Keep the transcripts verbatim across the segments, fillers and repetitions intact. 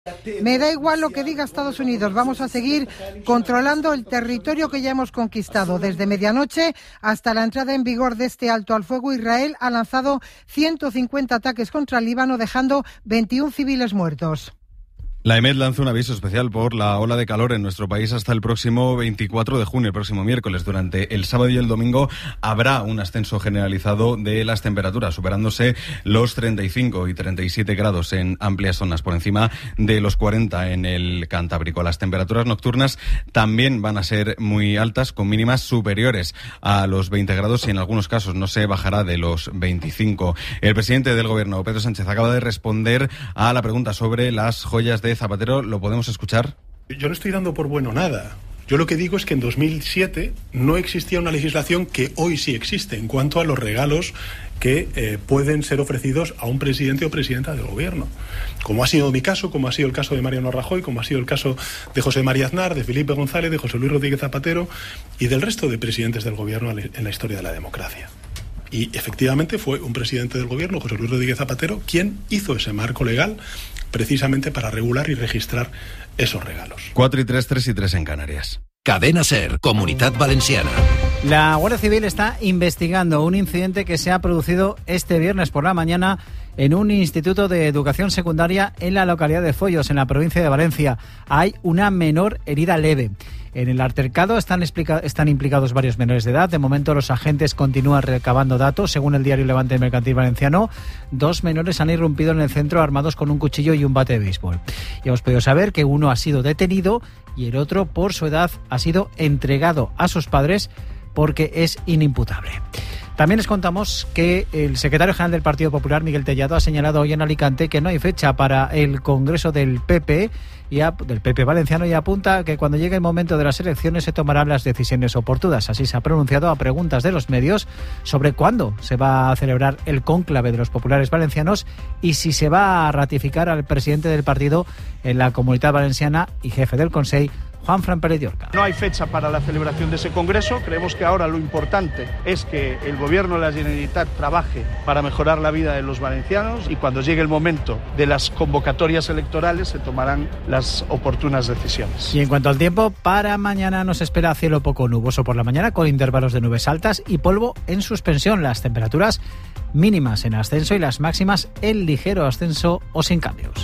Me da igual lo que diga Estados Unidos, vamos a seguir controlando el territorio que ya hemos conquistado. Desde medianoche hasta la entrada en vigor de este alto al fuego, Israel ha lanzado ciento cincuenta ataques contra el Líbano, dejando veintiún civiles muertos. La EMET lanza un aviso especial por la ola de calor en nuestro país hasta el próximo veinticuatro de junio, el próximo miércoles. Durante el sábado y el domingo habrá un ascenso generalizado de las temperaturas, superándose los treinta y cinco y treinta y siete grados en amplias zonas, por encima de los cuarenta en el Cantábrico. Las temperaturas nocturnas también van a ser muy altas, con mínimas superiores a los veinte grados y en algunos casos no se bajará de los veinticinco. El presidente del Gobierno, Pedro Sánchez, acaba de responder a la pregunta sobre las joyas de Zapatero. ¿Lo podemos escuchar? Yo no estoy dando por bueno nada. Yo lo que digo es que en dos mil siete no existía una legislación que hoy sí existe en cuanto a los regalos que eh, pueden ser ofrecidos a un presidente o presidenta del gobierno. Como ha sido mi caso, como ha sido el caso de Mariano Rajoy, como ha sido el caso de José María Aznar, de Felipe González, de José Luis Rodríguez Zapatero y del resto de presidentes del gobierno en la historia de la democracia. Y efectivamente fue un presidente del gobierno, José Luis Rodríguez Zapatero, quien hizo ese marco legal precisamente para regular y registrar esos regalos. Cuatro y tres, tres y tres en Canarias. Cadena SER, Comunitat Valenciana. La Guardia Civil está investigando un incidente que se ha producido este viernes por la mañana en un instituto de educación secundaria en la localidad de Foyos, en la provincia de Valencia. Hay una menor herida leve. En el altercado están, explica- están implicados varios menores de edad. De momento los agentes continúan recabando datos. Según el diario Levante Mercantil Valenciano, dos menores han irrumpido en el centro armados con un cuchillo y un bate de béisbol. Y hemos podido saber que uno ha sido detenido y el otro, por su edad, ha sido entregado a sus padres porque es inimputable. También les contamos que el secretario general del Partido Popular, Miguel Tellado, ha señalado hoy en Alicante que no hay fecha para el Congreso del P P, y a, del P P valenciano, y apunta que cuando llegue el momento de las elecciones se tomarán las decisiones oportunas. Así se ha pronunciado a preguntas de los medios sobre cuándo se va a celebrar el cónclave de los populares valencianos y si se va a ratificar al presidente del partido en la Comunitat Valenciana y jefe del Consell, Juanfran Pérez de Orca. No hay fecha para la celebración de ese congreso. Creemos que ahora lo importante es que el gobierno de la Generalitat trabaje para mejorar la vida de los valencianos y cuando llegue el momento de las convocatorias electorales se tomarán las oportunas decisiones. Y en cuanto al tiempo, para mañana nos espera cielo poco nuboso por la mañana con intervalos de nubes altas y polvo en suspensión. Las temperaturas mínimas en ascenso y las máximas en ligero ascenso o sin cambios.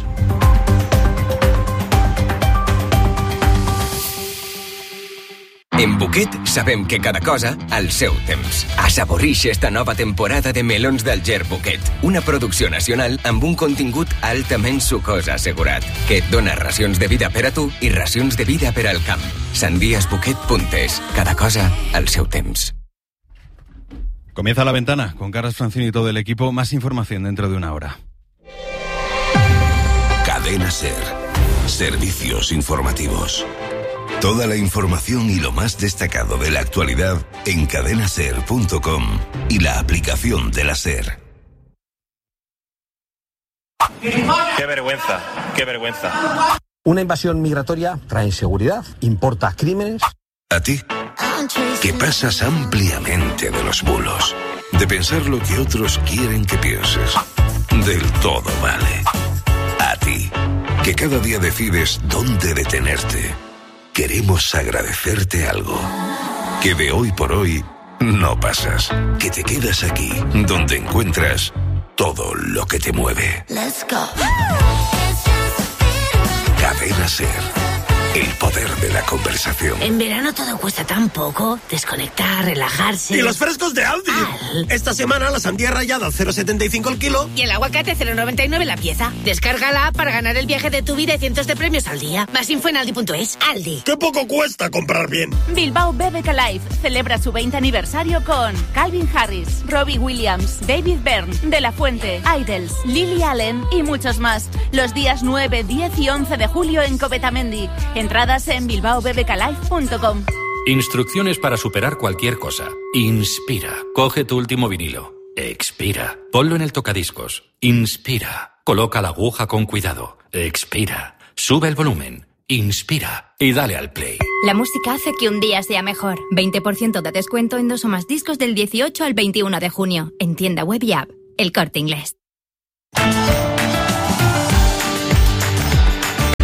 En Buquet sabem que cada cosa al seu temps. Assaborisce esta nova temporada de Melons del Ger Buquet, una producció nacional amb un contingut altament sucós assegurat, que et dona racions de vida per a tu i racions de vida per al camp. Sandiasbuquet punt es. Cada cosa al seu temps. Comienza La Ventana con Carlos Francini y todo el equipo. Más información dentro de una hora. Cadena SER. Servicios informativos. Toda la información y lo más destacado de la actualidad en cadena ser punto com y la aplicación de la SER. Qué vergüenza, qué vergüenza. Una invasión migratoria trae inseguridad, importa crímenes. A ti, que pasas ampliamente de los bulos, de pensar lo que otros quieren que pienses. Del todo vale. A ti, que cada día decides dónde detenerte. Queremos agradecerte algo. Que de hoy por hoy no pasas. Que te quedas aquí, donde encuentras todo lo que te mueve. Let's go. Cadena SER. El poder de la conversación. En verano todo cuesta tan poco. Desconectar, relajarse. ¡Y los frescos de Aldi! Al... Esta semana la sandía rallada al cero coma setenta y cinco el kilo. Y el aguacate cero coma noventa y nueve la pieza. Descárgala para ganar el viaje de tu vida y cientos de premios al día. Más info en aldi punto es. Aldi. ¡Qué poco cuesta comprar bien! Bilbao B B K Live celebra su veinte aniversario con Calvin Harris, Robbie Williams, David Byrne, De La Fuente, Idols, Lily Allen y muchos más. Los días nueve, diez y once de julio en Covetamendi. Entradas en bilbao b b k live punto com. Instrucciones para superar cualquier cosa. Inspira. Coge tu último vinilo. Expira. Ponlo en el tocadiscos. Inspira. Coloca la aguja con cuidado. Expira. Sube el volumen. Inspira. Y dale al play. La música hace que un día sea mejor. veinte por ciento de descuento en dos o más discos del dieciocho al veintiuno de junio. En tienda web y app. El Corte Inglés.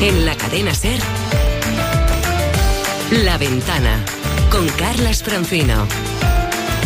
En la cadena SER, La Ventana, con Carlas Francino.